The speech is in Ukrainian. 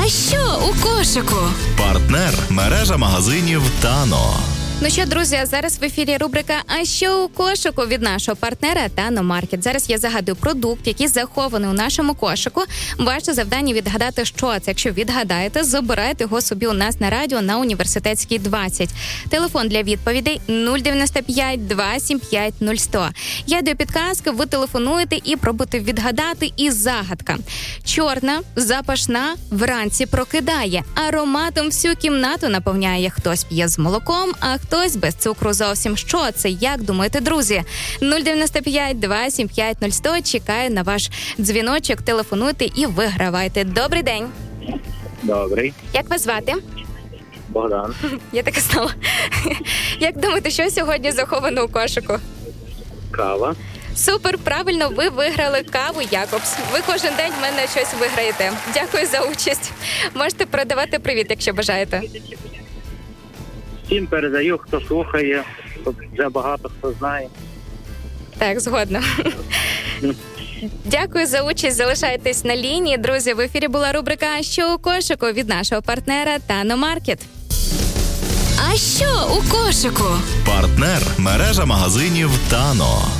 А що у кошику? Партнер – мережа магазинів «Тано». Ну що, друзі, а зараз в ефірі рубрика «А що у кошику» від нашого партнера «Тано Маркет». Зараз я загадую продукт, який захований у нашому кошику. Ваше завдання відгадати, що це. Якщо відгадаєте, забирайте його собі у нас на радіо на Університетській 20. Телефон для відповідей 095 275 0100. Я даю підказки, ви телефонуєте і пробуйте відгадати. І загадка. Чорна, запашна, вранці прокидає. Ароматом всю кімнату наповняє. Хтось п'є з молоком, а хтось без цукру зовсім. Що це? Як думаєте, друзі? 095 275 0100. Чекаю на ваш дзвіночок. Телефонуйте і вигравайте. Добрий день. Добрий. Як вас звати? Богдан. Я так і знала. Як думаєте, що сьогодні заховано у кошику? Кава. Супер, правильно, ви виграли каву Якобс. Ви кожен день в мене щось виграєте. Дякую за участь. Можете передавати привіт, якщо бажаєте. Всім передаю, хто слухає, вже багато хто знає. Так, згодна. Дякую за участь, залишайтесь на лінії. Друзі, в ефірі була рубрика «А що у кошику» від нашого партнера «Тано Маркет». А що у кошику? Партнер – мережа магазинів «Тано».